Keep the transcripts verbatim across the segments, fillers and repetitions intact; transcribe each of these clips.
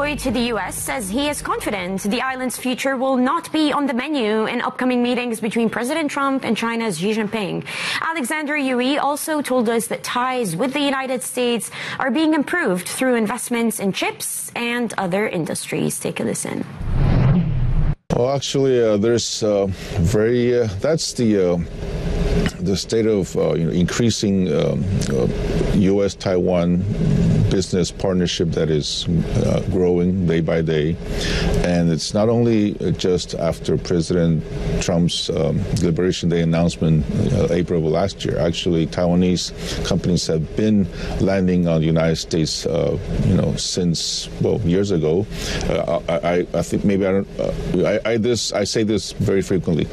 deployed to the U S, says he is confident the island's future will not be on the menu in upcoming meetings between President Trump and China's Xi Jinping. Alexander Yui also told us that ties with the United States are being improved through investments in chips and other industries. Take a listen. Well, actually, uh, there's uh, very, uh, that's the, uh, the state of uh, you know, increasing um, uh, U S Taiwan business partnership that is uh, growing day by day. And it's not only just after President Trump's um, Liberation Day announcement, uh, April of last year. Actually, Taiwanese companies have been landing on the United States, uh, you know, since, well, years ago. Uh, I, I, I think maybe I don't, uh, I, I, this, I say this very frequently.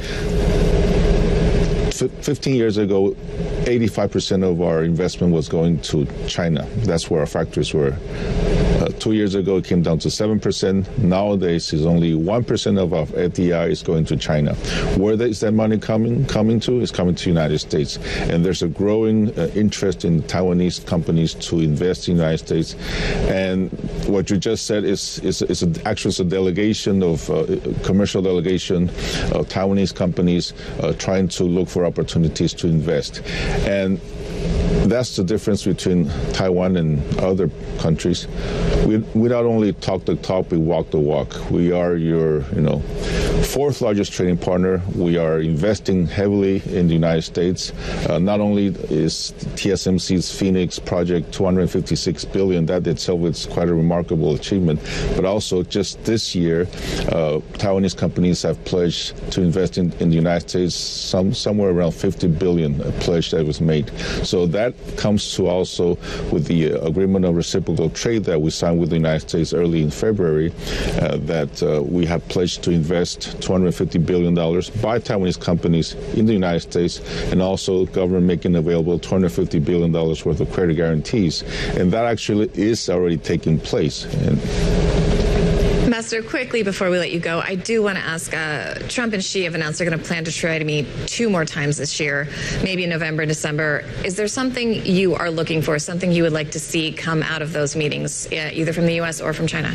fifteen years ago, eighty-five percent of our investment was going to China. That's where our factories were. Uh, two years ago, it came down to seven percent. Nowadays, it's only one percent of our F D I is going to China. Where is that money coming coming to? It's coming to the United States. And there's a growing uh, interest in Taiwanese companies to invest in the United States. And what you just said is, is, is a, actually it's a delegation of, uh, commercial delegation of Taiwanese companies uh, trying to look for opportunities to invest. And that's the difference between Taiwan and other countries. We, we not only talk the talk, we walk the walk. We are your, you know, fourth largest trading partner. We are investing heavily in the United States. Uh, not only is T S M C's Phoenix project two hundred fifty-six billion dollars, that itself is quite a remarkable achievement, but also just this year, uh, Taiwanese companies have pledged to invest in, in the United States some somewhere around fifty billion dollars, a pledge that was made. So that comes to also with the uh, agreement of reciprocal trade that we signed with the United States early in February, uh, that uh, we have pledged to invest two hundred fifty billion dollars by Taiwanese companies in the United States, and also government making available two hundred fifty billion dollars worth of credit guarantees. And that actually is already taking place. And Ambassador, quickly before we let you go, I do want to ask, uh, Trump and Xi have announced they're going to plan to try to meet two more times this year, maybe in November and December. Is there something you are looking for, something you would like to see come out of those meetings, uh, either from the U S or from China?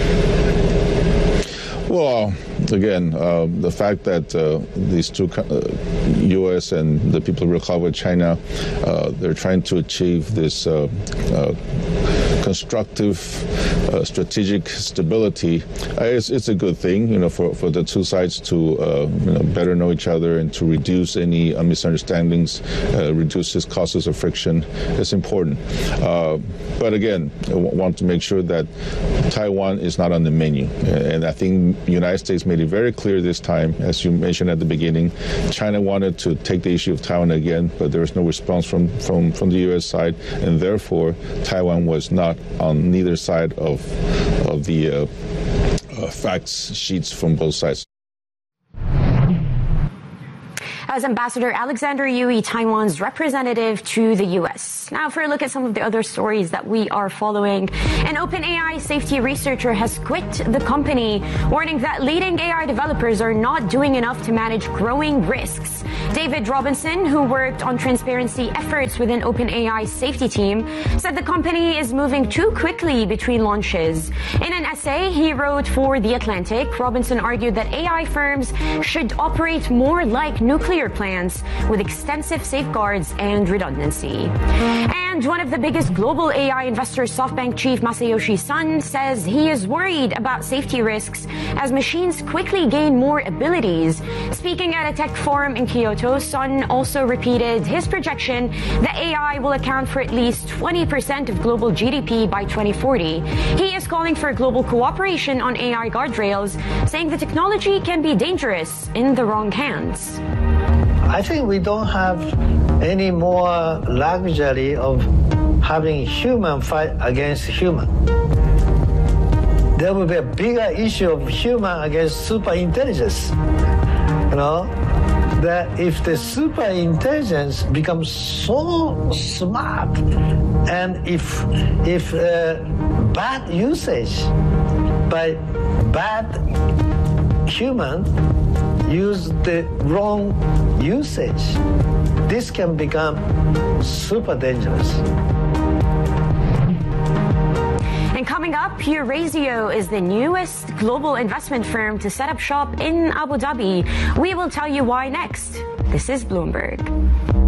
Well, again, uh, the fact that uh, these two, uh, U S and the People's Republic of China, uh, they're trying to achieve this uh, uh, constructive, uh, strategic stability, uh, it's, it's a good thing, you know, for, for the two sides to, uh, you know, better know each other and to reduce any uh, misunderstandings, uh, reduce its causes of friction. It's important. Uh, but again, I want to make sure that Taiwan is not on the menu. And I think the United States made it very clear this time, as you mentioned at the beginning, China wanted to take the issue of Taiwan again, but there was no response from, from, from the U S side, and therefore Taiwan was not on neither side of, of the uh, uh, facts sheets from both sides. As Ambassador Alexander Yui, Taiwan's representative to the U S. Now for a look at some of the other stories that we are following. An OpenAI safety researcher has quit the company, warning that leading A I developers are not doing enough to manage growing risks. David Robinson, who worked on transparency efforts within OpenAI's safety team, said the company is moving too quickly between launches. In an essay he wrote for The Atlantic, Robinson argued that A I firms should operate more like nuclear plants with extensive safeguards and redundancy. And one of the biggest global A I investors, SoftBank chief Masayoshi Son, says he is worried about safety risks as machines quickly gain more abilities. Speaking at a tech forum in Kyoto, Son also repeated his projection that A I will account for at least twenty percent of global G D P by twenty forty. He is calling for global cooperation on A I guardrails, saying the technology can be dangerous in the wrong hands. I think we don't have any more luxury of having human fight against human. There will be a bigger issue of human against super intelligence. You know, that if the super intelligence becomes so smart, and if if uh, bad usage by bad human use the wrong usage, this can become super dangerous. And coming up, Eurazeo is the newest global investment firm to set up shop in Abu Dhabi. We will tell you why next. This is Bloomberg.